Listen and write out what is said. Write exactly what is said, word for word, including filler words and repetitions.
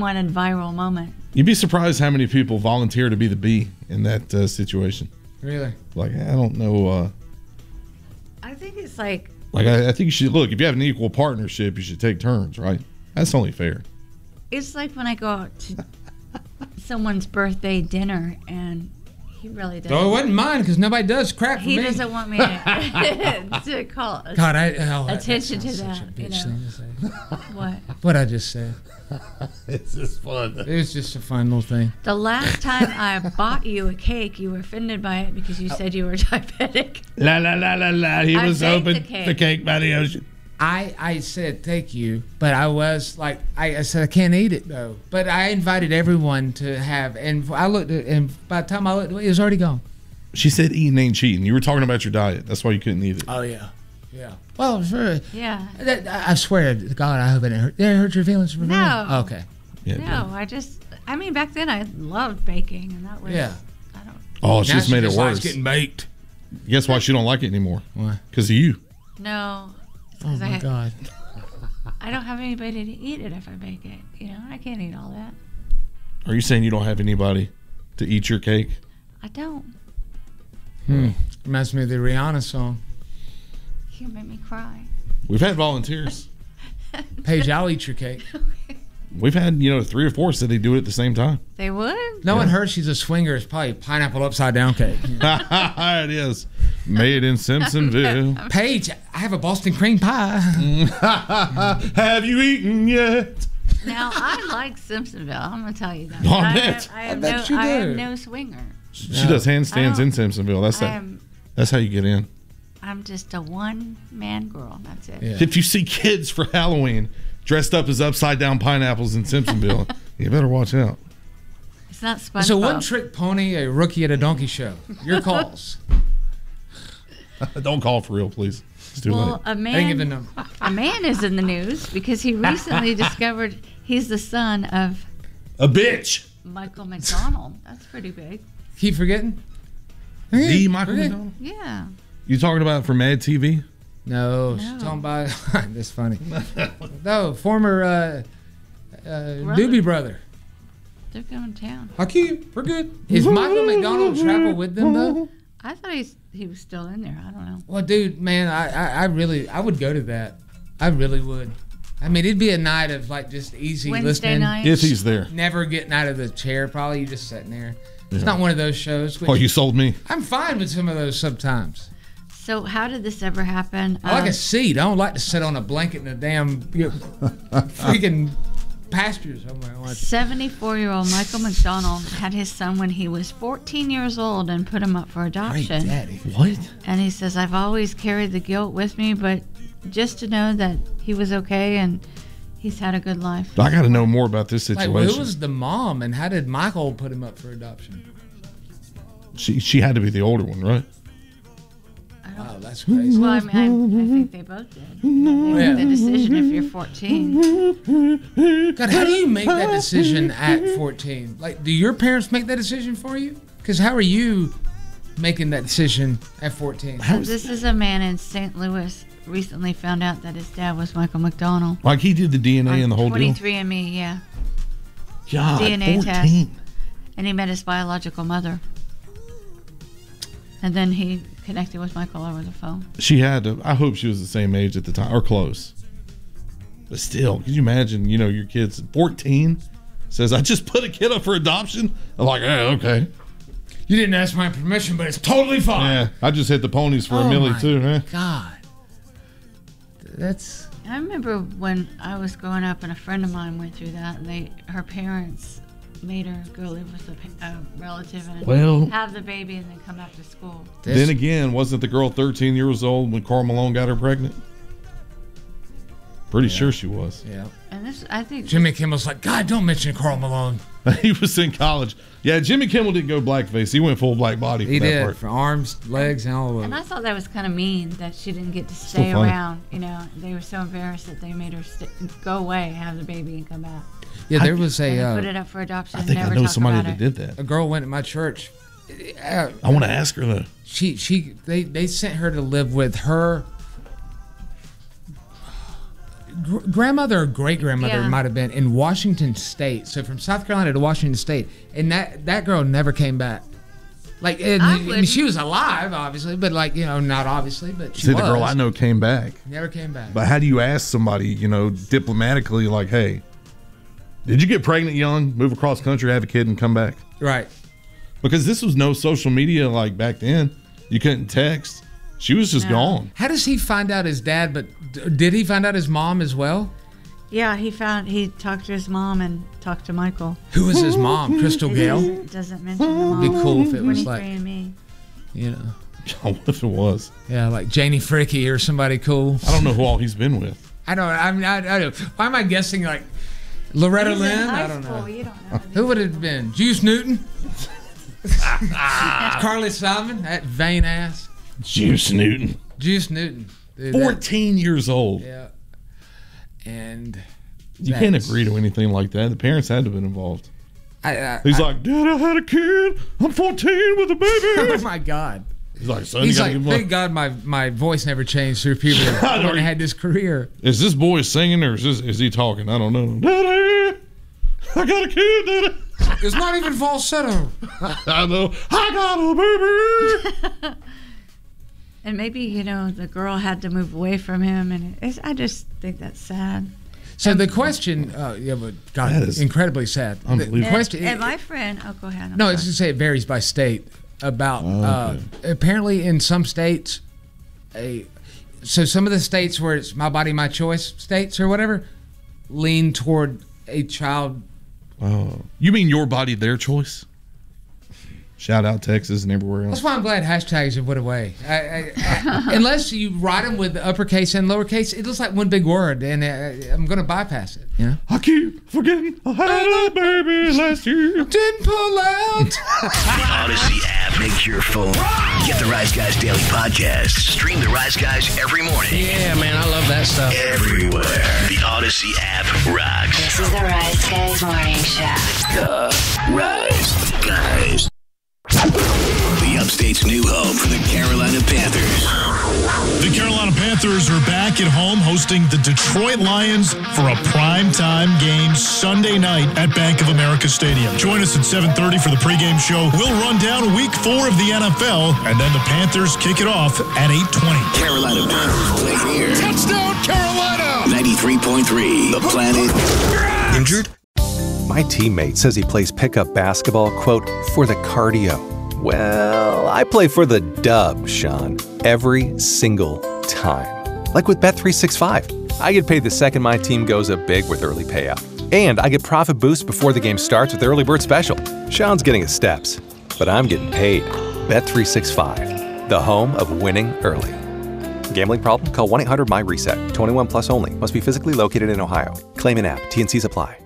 unwanted viral moment. You'd be surprised how many people volunteer to be the bee in that uh, situation. Really? Like, I don't know. Uh, I think it's like... Like, I, I think you should, look, if you have an equal partnership, you should take turns, right? That's only fair. It's like when I go out to someone's birthday dinner and he really doesn't. Oh, it wasn't mine because nobody does crap for he me. doesn't want me to, to call God, I, oh, attention that to sounds that. such a You bitch know? thing to say. What? What I just said. It's just fun. It was just a fun little thing. The last time I bought you a cake, you were offended by it because you said you were diabetic. La la la la la. He I was baked hoping the cake. the cake by the ocean. I, I said thank you, but I was like, I, I said I can't eat it though. But I invited everyone to have, and I looked at, and by the time I looked, it was already gone. She said eating ain't cheating. You were talking about your diet. That's why you couldn't eat it. Oh yeah, yeah. Well, sure. Yeah. That, I swear to God, I hope it didn't hurt. Did it hurt your feelings? For No. me? Okay. Yeah, No, I just, I mean, back then I loved baking, and that was, Yeah. I don't, Oh, it's Now just she made it just likes worse. getting baked. Guess why she don't like it anymore? Why? Because of you. no. It's Oh 'cause my I, God. I don't have anybody to eat it if I bake it. You know, I can't eat all that. Are you saying you don't have anybody to eat your cake? I don't. Hmm. Reminds me of the Rihanna song. You make me cry. We've had volunteers. Paige, I'll eat your cake. We've had, you know, three or four said they do it at the same time. They would? Knowing her, she's a swinger. It's probably pineapple upside down cake. It is. Made in Simpsonville. Paige, I have a Boston cream pie. Have you eaten yet? Now, I like Simpsonville. I'm going to tell you that. Oh, I I, bet. am, I, am I bet no, you I am do. no swinger. She does handstands I in don't- Simpsonville. That's I that. am, That's how you get in. I'm just a one-man girl. That's it. Yeah. If you see kids for Halloween dressed up as upside down pineapples in Simpsonville, you better watch out. It's not SpongeBob. It's a one-trick pony, a rookie at a donkey show. Your calls. Don't call for real, please. It's too Well, late. a I didn't give a man, number. a man is in the news because he recently discovered he's the son of A bitch. Michael McDonald. That's pretty big. Keep forgetting? The Michael Okay. McDonald? Yeah. You talking about from Mad T V? No, No. she's talking about. That's funny. No, former uh, uh, Brother. Doobie Brother. They're going to town. Hakeem, we're good. Is Michael McDonald travel with them though? I thought he's, he was still in there. I don't know. Well, dude, man, I, I, I really, I would go to that. I really would. I mean, it'd be a night of like just easy Wednesday listening. night. If he's there. Never getting out of the chair. Probably you just sitting there. It's not one of those shows. Which Oh, you sold me. I'm fine with some of those sometimes. So how did this ever happen? I like Um, a seat. I don't like to sit on a blanket in a damn you know, freaking pasture somewhere. I want to- seventy-four-year-old Michael McDonald had his son when he was fourteen years old and put him up for Great adoption. daddy. What? And he says, I've always carried the guilt with me, but just to know that he was okay and he's had a good life. I got to know more about this Like, situation. who was the mom, and how did Michael put him up for adoption? she she had to be the older one, right? Wow, that's crazy. Well, I mean, I, I think they both did. They make the decision if you're fourteen. God, how do you make that decision at fourteen? Like, do your parents make that decision for you? Because how are you making that decision at fourteen? So this is a man in Saint Louis recently found out that his dad was Michael McDonald. Like he did the D N A and the whole deal. twenty-three and me, yeah. God, D N A test. fourteen. And he met his biological mother. And then he connected with Michael over the phone. She had to. I hope she was the same age at the time or close. But still, could you imagine? You know, your kid's fourteen says, "I just put a kid up for adoption." I'm like, "Yeah, okay." You didn't ask my permission, but it's totally fine. Yeah, I just hit the ponies for Oh a millie my too, huh? God, that's I remember when I was growing up and a friend of mine went through that. And they, her parents made her go live with a, pa- a relative and Well- have the baby and then come back to school. this. Then again, wasn't the girl thirteen years old when Karl Malone got her pregnant? Pretty sure she was. Yeah. And this, I think, Jimmy Kimmel's like, God, don't mention Karl Malone. He was in college. Yeah, Jimmy Kimmel didn't go blackface. He went full black body for He that did part. for arms, legs, and all of and it. I thought that was kind of mean that she didn't get to Still stay funny. around. You know, they were so embarrassed that they made her st- go away, have the baby, and come back. Yeah, there was And a they put uh, it up for adoption. I and think I never know talk somebody about that it. did that. a girl went to my church. Uh, I want to ask her though. She she they they sent her to live with her gr- grandmother or great grandmother Yeah. might have been in Washington State. So from South Carolina to Washington State, and that that girl never came back. Like, and, I I mean, wouldn't. she was alive, obviously, but like you know, not obviously, but she See, was. the girl I know came back. never came back. But how do you ask somebody, you know, diplomatically, like, hey, did you get pregnant young, move across country, have a kid, and come back? Right. Because this was no social media like back then. You couldn't text. She was just No. gone. How does he find out his dad? But d- did he find out his mom as well? Yeah, he found he talked to his mom and talked to Michael. Who was his mom? Crystal It Gale. doesn't, doesn't mention the mom. It'd be cool if it was twenty-three like, and me. you know, What if it was? yeah, like Janie Fricky or somebody cool. I don't know who all he's been with. I don't. I mean, I, I don't. Why am I guessing like Loretta He's in Lynn? high I don't school, know. You don't know. Who would it have been? Juice Newton? Carly Simon? That vain ass. Juice Newton. Juice Newton. Dude, that- fourteen years old. yeah. And You can't that's- agree to anything like that. The parents had to have been involved. I, I, He's I- like, Dad, I had a kid. I'm fourteen with a oh baby. my God. He's like, son, He's you gotta like, give him thank God my, my voice never changed through puberty I know. when I had this career. Is this boy singing or is, this, is he talking? I don't know. Daddy, I got a kid, Daddy. It's not even falsetto. I know. I got a baby. And maybe, you know, the girl had to move away from him. And it's, I just think that's sad. So the question, uh, yeah, but God, That is incredibly sad. The- unbelievable. The question, and, and my friend, oh, go ahead. I'm no, sorry. it's just say it varies by state. About Oh, uh, okay. apparently in some states, a so some of the states where it's my body, my choice states or whatever, lean toward a child. Oh, you mean your body, their choice? Shout out Texas and everywhere else. That's why I'm glad hashtags have went away. I, I, I, unless you write them with uppercase and lowercase, it looks like one big word, and uh, I'm going to bypass it. You know? I keep forgetting I had a baby last year. Didn't pull out. The Odyssey app makes your phone. Get the Rise Guys Daily Podcast. Stream the Rise Guys every morning. Yeah, man, I love that stuff. Everywhere. The Odyssey app rocks. This is the Rise Guys Morning Show. The Rise Guys. The Upstate's new home for the Carolina Panthers. The Carolina Panthers are back at home hosting the Detroit Lions for a primetime game Sunday night at Bank of America Stadium. Join us at seven thirty for the pregame show. We'll run down week four of the N F L, and then the Panthers kick it off at eight twenty. Carolina Panthers play here. Touchdown, Carolina! ninety-three point three, The Planet. Injured? My teammate says he plays pickup basketball, quote, for the cardio. Well, I play for the dub, Sean, every single time. Like with Bet three sixty-five. I get paid the second my team goes up big with early payout. And I get profit boost before the game starts with the early bird special. Sean's getting his steps, but I'm getting paid. Bet three sixty-five, the home of winning early. Gambling problem? Call one eight hundred M Y RESET. twenty-one plus only. Must be physically located in Ohio. Claim in app. T N Cs apply.